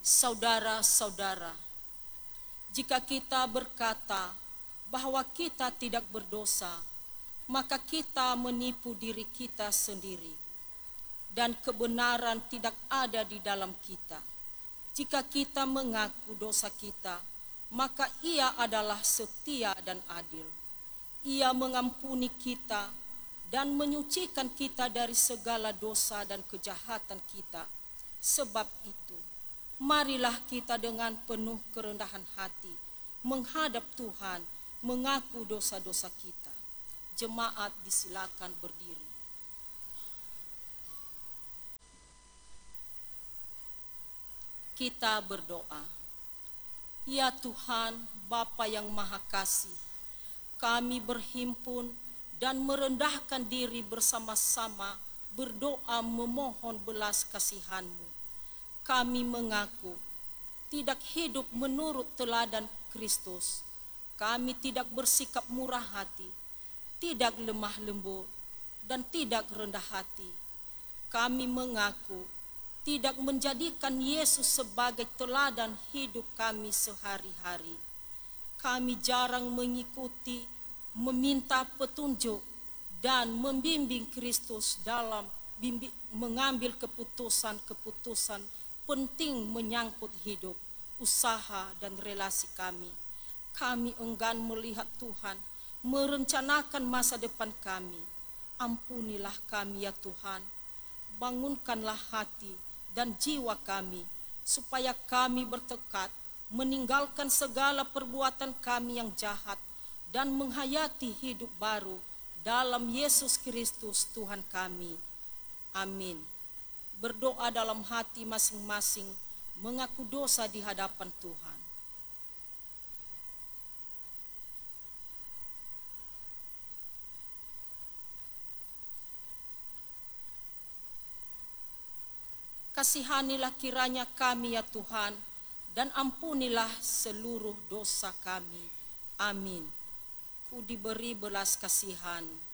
Saudara-saudara, jika kita berkata bahwa kita tidak berdosa, maka kita menipu diri kita sendiri, dan kebenaran tidak ada di dalam kita. Jika kita mengaku dosa kita, maka Ia adalah setia dan adil. Ia mengampuni kita dan menyucikan kita dari segala dosa dan kejahatan kita. Sebab itu, marilah kita dengan penuh kerendahan hati menghadap Tuhan, mengaku dosa-dosa kita. Jemaat disilakan berdiri. Kita berdoa. Ya Tuhan, Bapa yang Maha Kasih, kami berhimpun dan merendahkan diri bersama-sama berdoa memohon belas kasihan-Mu. Kami mengaku tidak hidup menurut teladan Kristus. Kami tidak bersikap murah hati, tidak lemah lembut, dan tidak rendah hati. Kami mengaku tidak menjadikan Yesus sebagai teladan hidup kami sehari-hari. Kami jarang mengikuti, meminta petunjuk, dan membimbing Kristus dalam mengambil keputusan-keputusan penting menyangkut hidup, usaha, dan relasi kami. Kami enggan melihat Tuhan merencanakan masa depan kami. Ampunilah kami ya Tuhan, bangunkanlah hati dan jiwa kami, supaya kami bertekad meninggalkan segala perbuatan kami yang jahat dan menghayati hidup baru dalam Yesus Kristus Tuhan kami. Amin. Berdoa dalam hati masing-masing, mengaku dosa di hadapan Tuhan. Kasihanilah kiranya kami ya Tuhan, dan ampunilah seluruh dosa kami. Amin. Ku diberi belas kasihan.